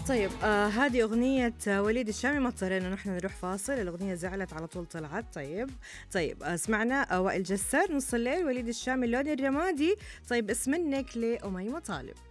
طيب هذه أغنية وليد الشامي، ما اضطرينا نحن نروح فاصل، الأغنية زعلت على طول طلعت. طيب سمعنا وائل جسار نص الليل، وليد الشامي اللون الرمادي. طيب اسم منك لأميمة طالب.